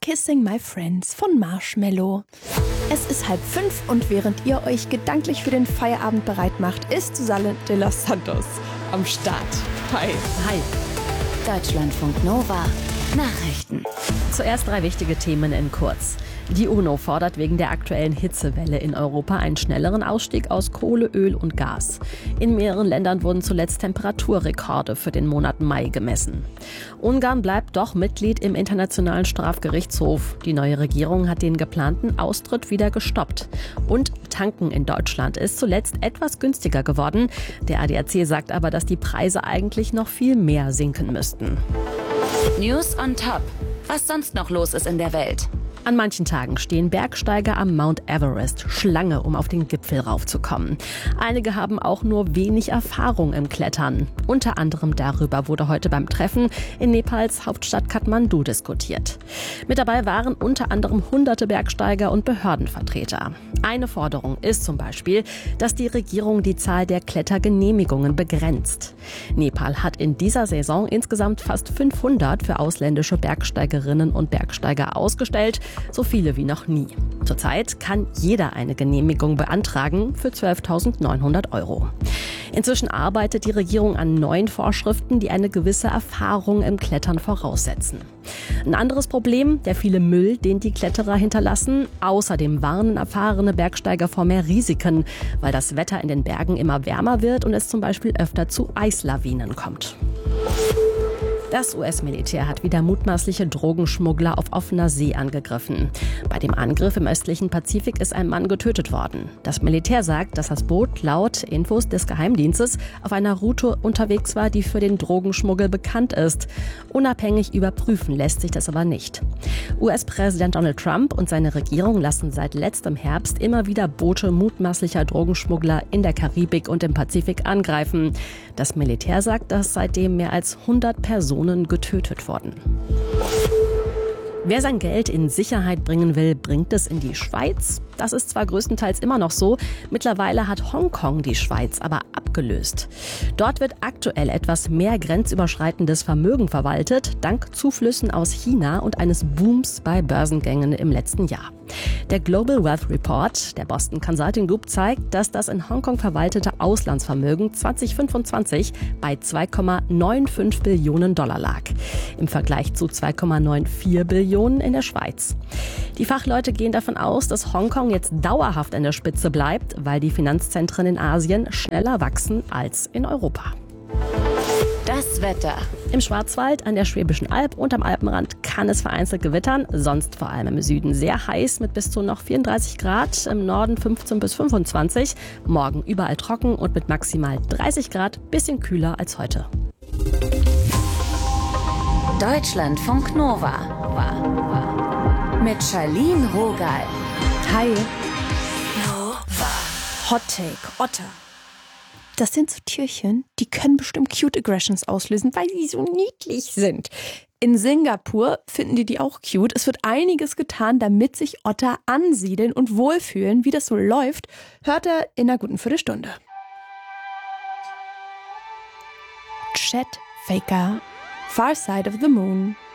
Kissing My Friends von Marshmello. Es ist 4:30 und während ihr euch gedanklich für den Feierabend bereit macht, ist Susanne de los Santos am Start. Hi. Hi. Deutschlandfunk Nova. Nachrichten. Zuerst 3 wichtige Themen in kurz. Die UNO fordert wegen der aktuellen Hitzewelle in Europa einen schnelleren Ausstieg aus Kohle, Öl und Gas. In mehreren Ländern wurden zuletzt Temperaturrekorde für den Monat Mai gemessen. Ungarn bleibt doch Mitglied im Internationalen Strafgerichtshof. Die neue Regierung hat den geplanten Austritt wieder gestoppt. Und Tanken in Deutschland ist zuletzt etwas günstiger geworden. Der ADAC sagt aber, dass die Preise eigentlich noch viel mehr sinken müssten. News on Top. Was sonst noch los ist in der Welt? An manchen Tagen stehen Bergsteiger am Mount Everest Schlange, um auf den Gipfel raufzukommen. Einige haben auch nur wenig Erfahrung im Klettern. Unter anderem darüber wurde heute beim Treffen in Nepals Hauptstadt Kathmandu diskutiert. Mit dabei waren unter anderem hunderte Bergsteiger und Behördenvertreter. Eine Forderung ist zum Beispiel, dass die Regierung die Zahl der Klettergenehmigungen begrenzt. Nepal hat in dieser Saison insgesamt fast 500 für ausländische Bergsteigerinnen und Bergsteiger ausgestellt, so viele wie noch nie. Zurzeit kann jeder eine Genehmigung beantragen für 12.900 €. Inzwischen arbeitet die Regierung an neuen Vorschriften, die eine gewisse Erfahrung im Klettern voraussetzen. Ein anderes Problem, der viele Müll, den die Kletterer hinterlassen. Außerdem warnen erfahrene Bergsteiger vor mehr Risiken, weil das Wetter in den Bergen immer wärmer wird und es zum Beispiel öfter zu Eislawinen kommt. Das US-Militär hat wieder mutmaßliche Drogenschmuggler auf offener See angegriffen. Bei dem Angriff im östlichen Pazifik ist ein Mann getötet worden. Das Militär sagt, dass das Boot laut Infos des Geheimdienstes auf einer Route unterwegs war, die für den Drogenschmuggel bekannt ist. Unabhängig überprüfen lässt sich das aber nicht. US-Präsident Donald Trump und seine Regierung lassen seit letztem Herbst immer wieder Boote mutmaßlicher Drogenschmuggler in der Karibik und im Pazifik angreifen. Das Militär sagt, dass seitdem mehr als 100 Personen getötet wurden. Wer sein Geld in Sicherheit bringen will, bringt es in die Schweiz. Das ist zwar größtenteils immer noch so, mittlerweile hat Hongkong die Schweiz aber abgelöst. Dort wird aktuell etwas mehr grenzüberschreitendes Vermögen verwaltet, dank Zuflüssen aus China und eines Booms bei Börsengängen im letzten Jahr. Der Global Wealth Report der Boston Consulting Group zeigt, dass das in Hongkong verwaltete Auslandsvermögen 2025 bei 2,95 Billionen $ lag. Im Vergleich zu 2,94 Billionen in der Schweiz. Die Fachleute gehen davon aus, dass Hongkong jetzt dauerhaft an der Spitze bleibt, weil die Finanzzentren in Asien schneller wachsen als in Europa. Das Wetter. Im Schwarzwald, an der Schwäbischen Alb und am Alpenrand kann es vereinzelt gewittern, sonst vor allem im Süden sehr heiß mit bis zu noch 34 Grad, im Norden 15 bis 25, morgen überall trocken und mit maximal 30 Grad, bisschen kühler als heute. Deutschlandfunk Nova. Mit Charlene Rogal. Hi. Nova. Hot Take, Otter. Das sind so Tierchen, die können bestimmt Cute Aggressions auslösen, weil sie so niedlich sind. In Singapur finden die auch cute. Es wird einiges getan, damit sich Otter ansiedeln und wohlfühlen. Wie das so läuft, hört er in einer guten Viertelstunde. Chet Faker, Far Side of the Moon.